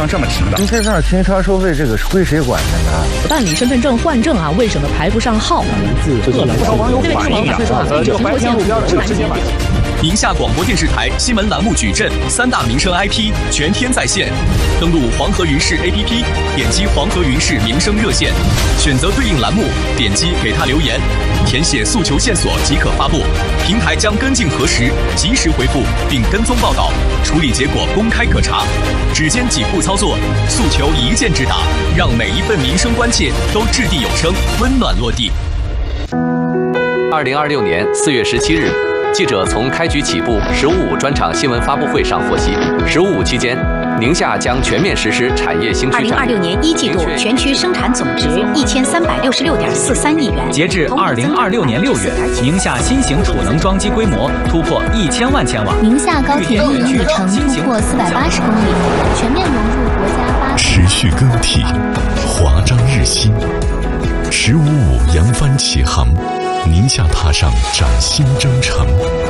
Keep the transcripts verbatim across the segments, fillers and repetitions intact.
方这么停的？ 停车场停车收费这个归谁管的呢？ 办理身份证换证啊，为什么排不上号？ 不少网友反映啊，呃，这个白天路标的时间晚。 宁夏广播电视台新闻栏目矩阵三大民生 I P 全天在线，登录黄河云视 A P P， 点击黄河云视民生热线，选择对应栏目，点击给他留言，填写诉求线索即可发布，平台将跟进核实，及时回复并跟踪报道，处理结果公开可查。只见几步操作，诉求一键直达，让每一份民生关切都掷地有声，温暖落地。 二零二六年四月十七日。记者从开局起步“十五五”专场新闻发布会上获悉，“十五五”期间，宁夏将全面实施产业新区。 二零二六年一季度全区生产总值一千三百六十六点四三亿元。 截至二零二六年六月，宁夏新型储能装机规模突破一千万千瓦。 宁夏高铁运营里程突破四百八十公里，全面融入国家八。 持续更替，华章日新。十五五扬帆起航。宁夏踏上崭新征程，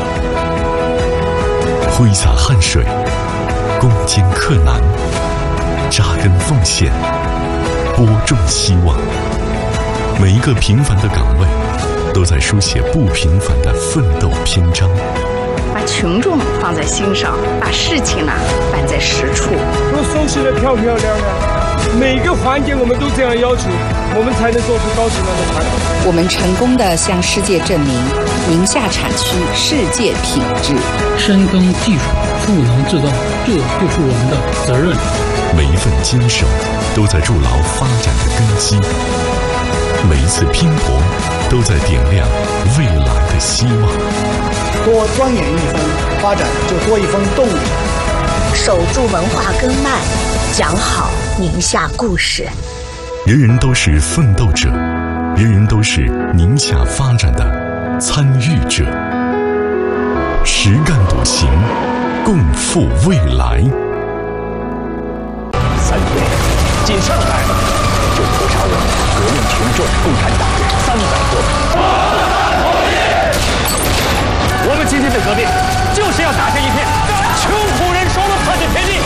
挥洒汗水，攻坚克难，扎根奉献，播种希望。每一个平凡的岗位，都在书写不平凡的奋斗篇章。 把群众放在心上，把事情呢办在实处。 都收拾得漂漂亮亮，每个环节我们都这样要求，我们才能做出高质量的产品。 我们成功地向世界证明，宁夏产区世界品质。 深耕技术，赋能制造，这就是我们的责任。 每一份坚守，都在筑牢发展的根基；每一次拼搏，都在点亮未来的希望。 多钻研一分，发展就多一分动力。 守住文化根脉，讲好宁夏故事。 人人都是奋斗者，人人都是宁夏发展的参与者。实干笃行，共赴未来。 三月，仅上海就屠杀了革命群众共产党三百多。我们今天的革命，就是要打下一片穷苦人说了算的天地。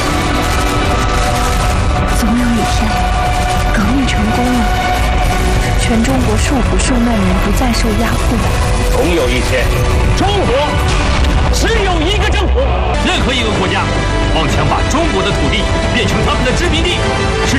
总有一天，革命成功了，全中国数苦数难民不再受压迫。 总有一天，中国只有一个政府。任何一个国家妄想把中国的土地变成他们的殖民地，是